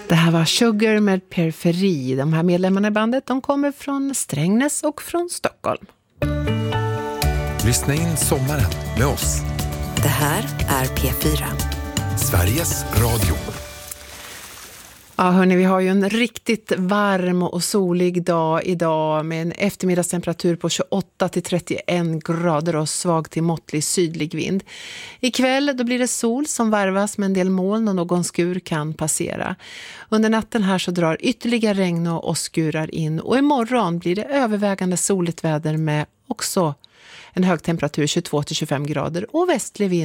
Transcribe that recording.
Det här var Sugar med Periferi. De här medlemmarna i bandet, de kommer från Strängnäs och från Stockholm. Lyssna in sommaren med oss. Det här är P4. Sveriges Radio. Ja hörni, vi har ju en riktigt varm och solig dag idag med en eftermiddagstemperatur på 28-31 grader och svag till måttlig sydlig vind. Ikväll då blir det sol som varvas med en del moln och någon skur kan passera. Under natten här så drar ytterligare regn och åskurar in och imorgon blir det övervägande soligt väder med också en hög temperatur 22-25 grader och västlig vind.